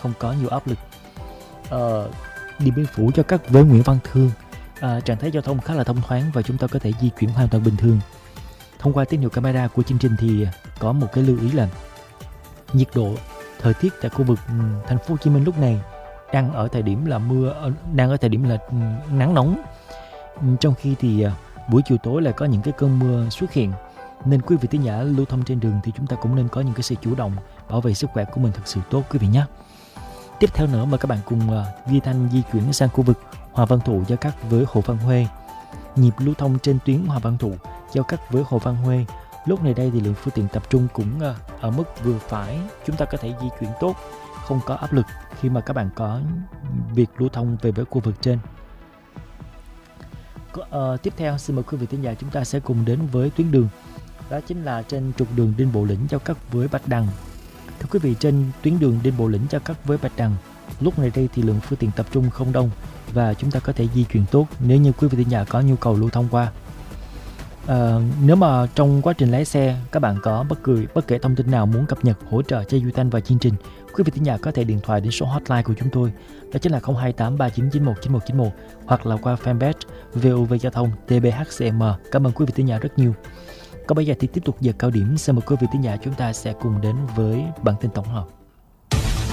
không có nhiều áp lực. Điện Biên Phủ cho cắt với Nguyễn Văn Thương, trạng thái giao thông khá là thông thoáng và chúng ta có thể di chuyển hoàn toàn bình thường. Thông qua tín hiệu camera của chương trình thì có một cái lưu ý là nhiệt độ thời tiết tại khu vực thành phố Hồ Chí Minh lúc này đang ở thời điểm là đang ở thời điểm là nắng nóng, trong khi thì buổi chiều tối lại có những cái cơn mưa xuất hiện, nên quý vị thính giả lưu thông trên đường thì chúng ta cũng nên có những cái sự chủ động bảo vệ sức khỏe của mình thật sự tốt quý vị nhé. Tiếp theo nữa mời các bạn cùng ghi thanh di chuyển sang khu vực Hòa Văn Thụ giao cắt với Hồ Văn Huê. Nhịp lưu thông trên tuyến Hòa Văn Thụ giao cắt với Hồ Văn Huê, lúc này đây thì lượng phương tiện tập trung cũng ở mức vừa phải, chúng ta có thể di chuyển tốt, không có áp lực khi mà các bạn có việc lưu thông về với khu vực trên. Tiếp theo xin mời quý vị thính giả chúng ta sẽ cùng đến với tuyến đường, đó chính là trên trục đường Đinh Bộ Lĩnh giao cắt với Bạch Đằng. Thưa quý vị, trên tuyến đường Đinh Bộ Lĩnh giao cắt với Bạch Đằng, lúc này đây thì lượng phương tiện tập trung không đông và chúng ta có thể di chuyển tốt nếu như quý vị thính giả có nhu cầu lưu thông qua. Nếu mà trong quá trình lái xe các bạn có bất kể thông tin nào muốn cập nhật hỗ trợ cho Duy Thanh và chương trình, quý vị thính giả có thể điện thoại đến số hotline của chúng tôi, đó chính là 028 3991 9191 hoặc là qua fanpage VOV Giao thông TBHCM. Cảm ơn quý vị thính giả rất nhiều. Còn bây giờ thì tiếp tục giờ cao điểm, xin mời quý vị thính giả chúng ta sẽ cùng đến với bản tin tổng hợp.